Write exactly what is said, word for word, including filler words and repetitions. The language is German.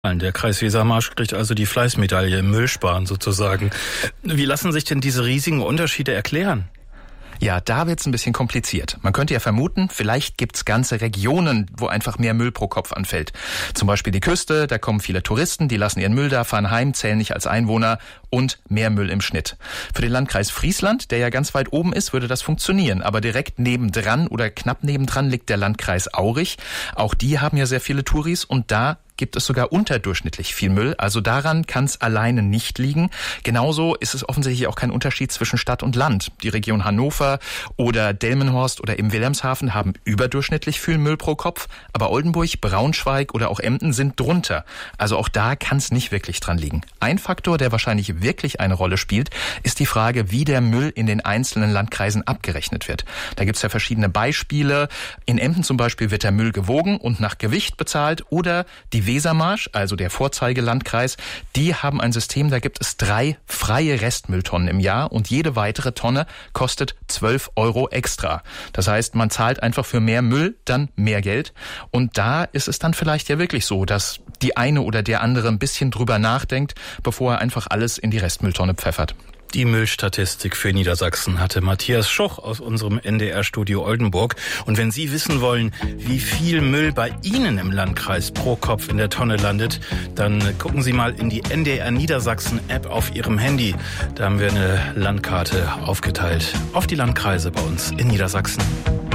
Der Kreis Wesermarsch kriegt also die Fleißmedaille im Müllsparen sozusagen. Wie lassen sich denn diese riesigen Unterschiede erklären? Ja, da wird's ein bisschen kompliziert. Man könnte ja vermuten, vielleicht gibt's ganze Regionen, wo einfach mehr Müll pro Kopf anfällt. Zum Beispiel die Küste, da kommen viele Touristen, die lassen ihren Müll da, fahren heim, zählen nicht als Einwohner und mehr Müll im Schnitt. Für den Landkreis Friesland, der ja ganz weit oben ist, würde das funktionieren. Aber direkt nebendran oder knapp nebendran liegt der Landkreis Aurich. Auch die haben ja sehr viele Touris und da gibt es sogar unterdurchschnittlich viel Müll. Also daran kann es alleine nicht liegen. Genauso ist es offensichtlich auch kein Unterschied zwischen Stadt und Land. Die Region Hannover oder Delmenhorst oder im Wilhelmshaven haben überdurchschnittlich viel Müll pro Kopf. Aber Oldenburg, Braunschweig oder auch Emden sind drunter. Also auch da kann es nicht wirklich dran liegen. Ein Faktor, der wahrscheinlich wirklich eine Rolle spielt, ist die Frage, wie der Müll in den einzelnen Landkreisen abgerechnet wird. Da gibt es ja verschiedene Beispiele. In Emden zum Beispiel wird der Müll gewogen und nach Gewicht bezahlt oder die Wesermarsch, also der Vorzeigelandkreis, die haben ein System, da gibt es drei freie Restmülltonnen im Jahr und jede weitere Tonne kostet zwölf Euro extra. Das heißt, man zahlt einfach für mehr Müll dann mehr Geld und da ist es dann vielleicht ja wirklich so, dass die eine oder der andere ein bisschen drüber nachdenkt, bevor er einfach alles in die Restmülltonne pfeffert. Die Müllstatistik für Niedersachsen hatte Matthias Schoch aus unserem N D R-Studio Oldenburg. Und wenn Sie wissen wollen, wie viel Müll bei Ihnen im Landkreis pro Kopf in der Tonne landet, dann gucken Sie mal in die N D R Niedersachsen-App auf Ihrem Handy. Da haben wir eine Landkarte aufgeteilt auf die Landkreise bei uns in Niedersachsen.